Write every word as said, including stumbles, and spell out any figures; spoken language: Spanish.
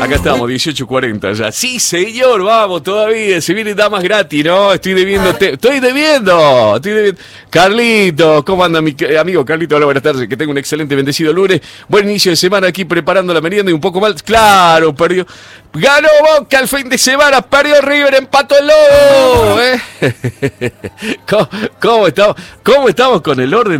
Acá estamos, dieciocho cuarenta ya. Sí, señor, vamos, todavía. Se vienen damas gratis, ¿no? Estoy debiendo. Te... Estoy debiendo. Estoy debiendo. Carlito, ¿cómo anda mi amigo Carlito? Hola, buenas tardes. Que tenga un excelente, bendecido lunes. Buen inicio de semana aquí preparando la merienda y un poco mal. Claro, perdió. Ganó Boca el fin de semana, perdió River, empató el Lobo. ¿Eh? ¿Cómo, cómo, estamos, ¿Cómo estamos con el orden?